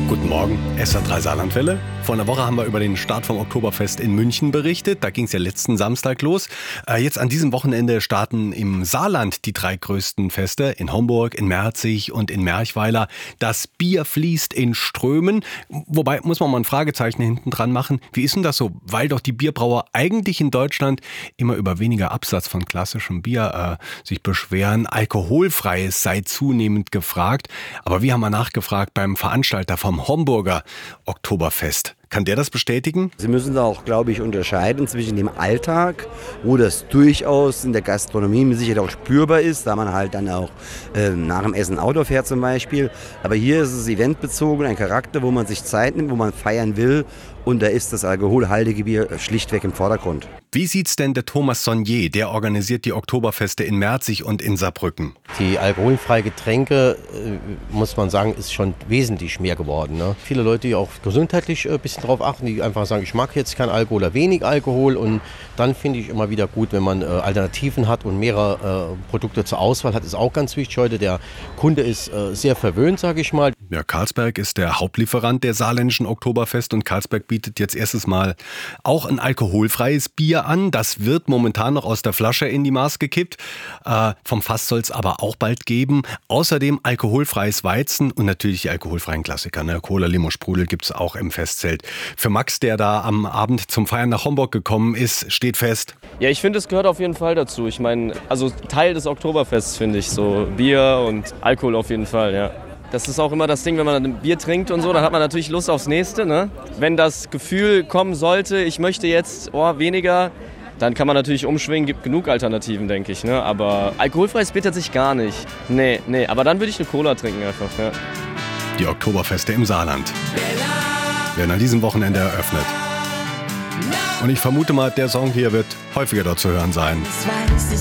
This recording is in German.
Guten Morgen, SR3 Saarlandwelle. Vor einer Woche haben wir über den Start vom Oktoberfest in München berichtet. Da ging es ja letzten Samstag los. Jetzt an diesem Wochenende starten im Saarland die 3 größten Feste. In Homburg, in Merzig und in Merchweiler. Das Bier fließt in Strömen. Wobei, muss man mal ein Fragezeichen hinten dran machen. Wie ist denn das so? Weil doch die Bierbrauer eigentlich in Deutschland immer über weniger Absatz von klassischem Bier sich beschweren. Alkoholfreies sei zunehmend gefragt. Aber wir haben mal nachgefragt beim Veranstalter vom Homburger Oktoberfest. Kann der das bestätigen? Sie müssen da auch, glaube ich, unterscheiden zwischen dem Alltag, wo das durchaus in der Gastronomie mit Sicherheit auch spürbar ist, da man halt dann auch nach dem Essen Auto fährt zum Beispiel. Aber hier ist es eventbezogen, ein Charakter, wo man sich Zeit nimmt, wo man feiern will. Und da ist das alkoholhaltige Bier schlichtweg im Vordergrund. Wie sieht's denn der Thomas Sonnier? Der organisiert die Oktoberfeste in Merzig und in Saarbrücken. Die alkoholfreien Getränke, muss man sagen, ist schon wesentlich mehr geworden. Ne? Viele Leute, die auch gesundheitlich ein bisschen drauf achten, die einfach sagen, ich mag jetzt kein Alkohol oder wenig Alkohol. Und dann finde ich immer wieder gut, wenn man Alternativen hat und mehrere Produkte zur Auswahl hat, ist auch ganz wichtig heute. Der Kunde ist sehr verwöhnt, sage ich mal. Ja, Carlsberg ist der Hauptlieferant der saarländischen Oktoberfest und Carlsberg bietet jetzt erstes Mal auch ein alkoholfreies Bier an. Das wird momentan noch aus der Flasche in die Maß gekippt. Vom Fass soll es aber auch bald geben. Außerdem alkoholfreies Weizen und natürlich die alkoholfreien Klassiker. Ne? Cola, Limo, Sprudel gibt es auch im Festzelt. Für Max, der da am Abend zum Feiern nach Homburg gekommen ist, steht fest. Ja, ich finde, es gehört auf jeden Fall dazu. Ich meine, also Teil des Oktoberfests finde ich so. Bier und Alkohol auf jeden Fall, ja. Das ist auch immer das Ding, wenn man ein Bier trinkt und so, dann hat man natürlich Lust aufs nächste. Ne? Wenn das Gefühl kommen sollte, ich möchte jetzt weniger, dann kann man natürlich umschwingen, gibt genug Alternativen, denke ich. Ne? Aber alkoholfreies Bier tatsächlich gar nicht. Nee, aber dann würde ich eine Cola trinken einfach. Ja. Die Oktoberfeste im Saarland werden an diesem Wochenende eröffnet. Und ich vermute mal, der Song hier wird häufiger dort zu hören sein.